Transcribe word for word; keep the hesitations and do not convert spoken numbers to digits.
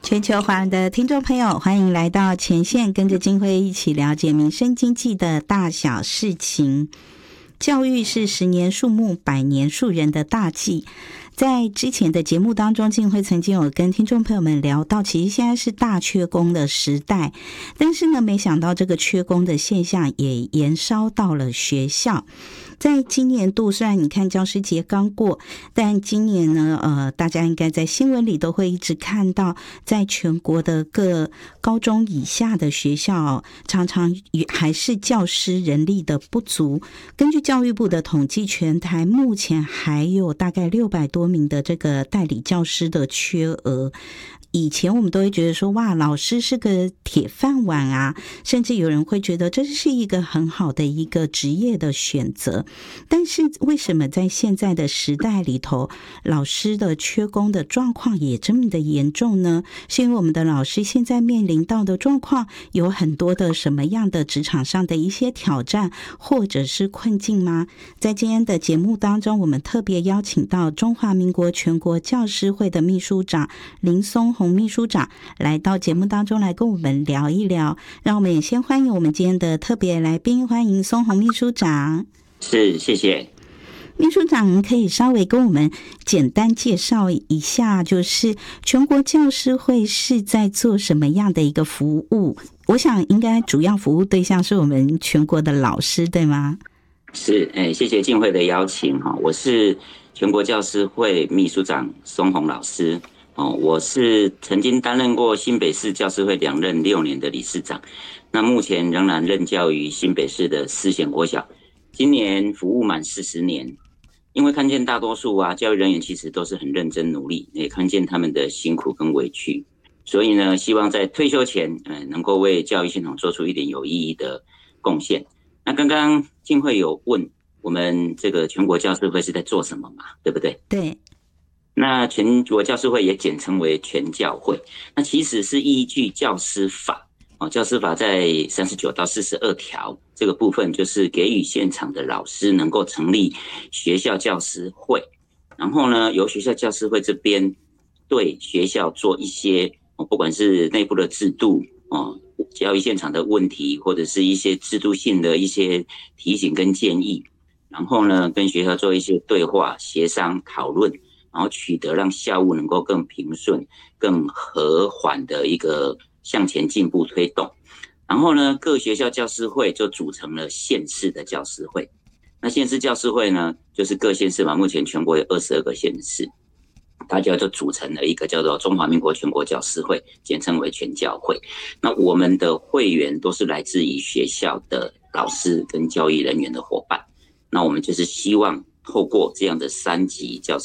全球华人的听众朋友，欢迎来到前线，跟着静慧一起了解民生经济的大小事情。教育是十年树木，百年树人的大计。在之前的节目当中，静慧曾经有跟听众朋友们聊到，其实现在是大缺工的时代，但是呢，没想到这个缺工的现象也延烧到了学校。在今年度，虽然你看教师节刚过，但今年呢，呃，大家应该在新闻里都会一直看到，在全国的各高中以下的学校，哦，常常还是教师人力的不足。根据教育部的统计，全台目前还有大概六百多名的这个代理教师的缺额。以前我们都会觉得说，哇，老师是个铁饭碗啊，甚至有人会觉得这是一个很好的一个职业的选择。但是为什么在现在的时代里头，老师的缺工的状况也这么的严重呢？是因为我们的老师现在面临到的状况有很多的什么样的职场上的一些挑战或者是困境吗？在今天的节目当中，我们特别邀请到中华民国全国教师会的秘书长林松洪秘书长来到节目当中来跟我们聊一聊。让我们也先欢迎我们今天的特别来宾，欢迎松洪秘书长。 是，谢谢。 秘书长可以稍微跟我们简单介绍一下，就是全国教师会是在做什么样的一个服务？我想应该主要服务对象是我们全国的老师，对吗？ 是，哎，谢谢静慧的邀请哈，我是全国教师会秘书长松洪老师。哦，我是曾经担任过新北市教师会两任六年的理事长，那目前仍然任教于新北市的思贤国小，今年服务满四十年。因为看见大多数啊教育人员其实都是很认真努力，也看见他们的辛苦跟委屈，所以呢，希望在退休前，呃，能够为教育系统做出一点有意义的贡献。那刚刚静慧有问我们这个全国教师会是在做什么嘛，对不对？ 对。 那全国教师会也简称为全教会，那其实是依据教师法，哦，教师法在三十九到四十二条这个部分，就是给予现场的老师能够成立学校教师会，然后呢，由学校教师会这边对学校做一些，哦，不管是内部的制度，哦，教育现场的问题，或者是一些制度性的一些提醒跟建议，然后呢，跟学校做一些对话、协商、讨论。然后取得让校务能够更平顺、更和缓的一个向前进步推动。然后呢，各学校教师会就组成了县市的教师会。那县市教师会呢，就是各县市嘛，目前全国有二十二个县市，大家就组成了一个叫做中华民国全国教师会，简称为全教会。那我们的会员都是来自于学校的老师跟教育人员的伙伴。那我们就是希望透过这样的三级教师